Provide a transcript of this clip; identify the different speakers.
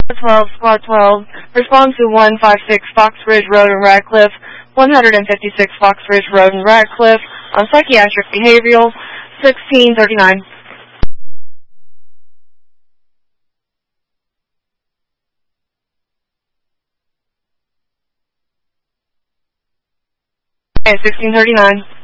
Speaker 1: 12, Squad 12, respond to 156 Fox Ridge Road in Radcliffe, 156 Fox Ridge Road in Radcliffe, on psychiatric behavioral, 1639. Okay, 1639.